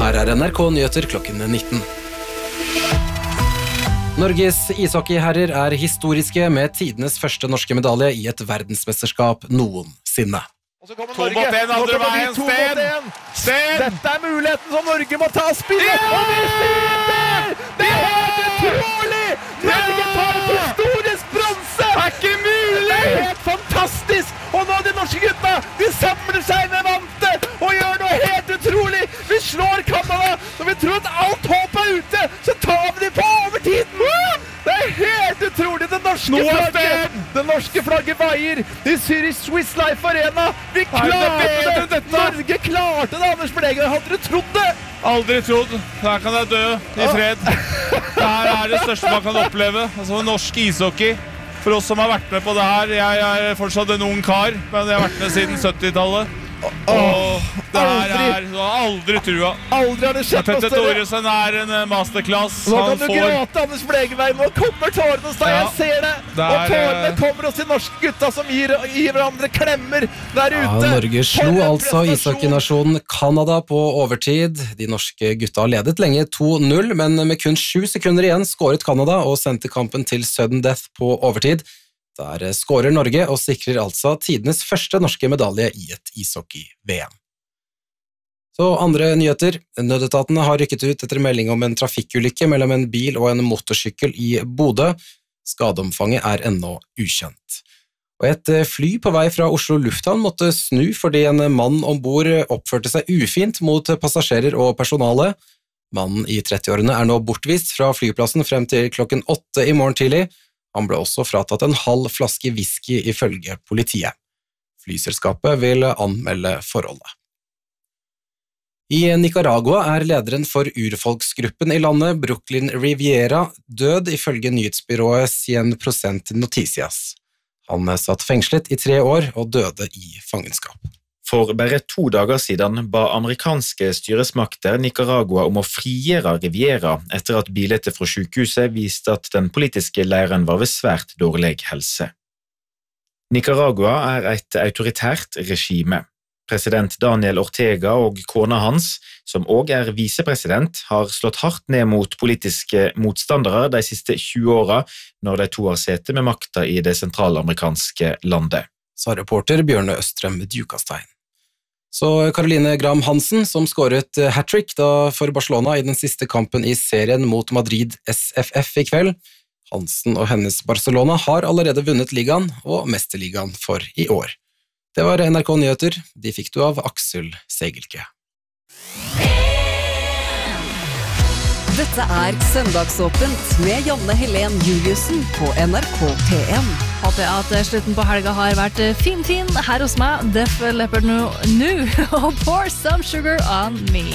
Her NRK Nyheter klokken 19. Norges ishockeyherrer historiske med tidenes første norske medalje I et verdensmesterskap noensinne. To mot en, andre veien, Sten! Dette muligheten som Norge må ta spillet, og vi skyter! Det helt utrolig! Norge tar et historisk bronse! Det ikke mulig! Det helt fantastisk! Og nå de norske gutta, de samler seg med vantet og gjør noe helt utrolig! Vi slår Canada, når vi tror at alt håp ute, så tar vi de på overtiden! Det helt utrolig, det norske flagget veier I Swiss Life Arena. Vi klarte det! Norge klarte det, Anders Blegøy. Hadde du trodd det? Aldri trodd. Her kan jeg dø I fred. Dette det største man kan oppleve. Altså norsk ishockey. For oss som har vært med på det her, jeg fortsatt en ung kar, men jeg har vært med siden 70-tallet. Og det her aldri trua. Aldri har det skjedd Petter Thoresen en masterclass. Nå kan du gråte, Anders Blegevei. Nå kommer tårene hos deg, jeg ser det. Og tårene kommer hos de norske gutta som gir hverandre klemmer der ute. Norge slo altså ishockeynasjonen Canada på overtid. De norske gutta ledet lenge 2-0, men med kun 7 sekunder igjen skåret Canada og sendte kampen til sudden death på overtid. Der skårer Norge og sikrer altså tidenes første norske medalje I et ishockey-VM. Så andre nyheter. Nødetatene har rykket ut etter melding om en trafikkulykke mellom en bil og en motorsykkel I Bodø. Skadeomfanget ennå ukjent. Og et fly på vei fra Oslo Lufthavn måtte snu fordi en mann ombord oppførte seg ufint mot passasjerer og personale. Mannen I 30-årene nå bortvist fra flyplassen frem til klokken 8 I morgen tidlig. Han ble også fratatt en halv flaske whisky ifølge politiet. Flyselskapet vil anmelde forholdet. I Nicaragua lederen for urfolksgruppen I landet, Brooklyn Riviera, død ifølge nyhetsbyrået 100% Noticias. Han satt fengslet I 3 år og døde I fangenskap. For bare 2 dager siden ba amerikanske styresmakter Nicaragua om å frigjøre Riviera etter at bilder fra sykehuset viste at den politiske leiren var ved svært dårlig helse. Nicaragua et autoritært regime. President Daniel Ortega og kona hans, som også visepresident, har slått hardt ned mot politiske motstandere de siste 20 årene når de 2 har sete med makta I det sentralamerikanske landet. Sa reporter Bjørne Østrem Djukastein. Så Caroline Graham Hansen, som skåret hat-trick for Barcelona I den siste kampen I serien mot Madrid SFF I kveld. Hansen og hennes Barcelona har allerede vunnet ligaen og mesterligaen for I år. Det var NRK Nyheter. De fikk du av Aksel Segelke. Dette Søndagsåpent med Janne Helen Juliussen på NRK P1. Håper at slutten på helga har vært fin her hos meg. Def Leppard nå og pour some sugar on me.